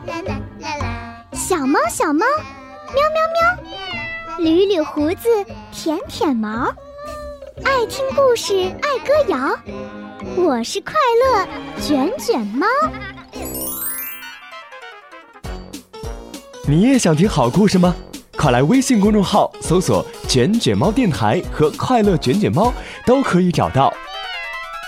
小猫小猫，喵喵喵，捋捋胡子，舔舔毛，爱听故事，爱歌谣。我是快乐卷卷猫。 你也想听好故事吗？快来微信公众号搜索“卷卷猫电台”和“快乐卷卷猫”，都可以找到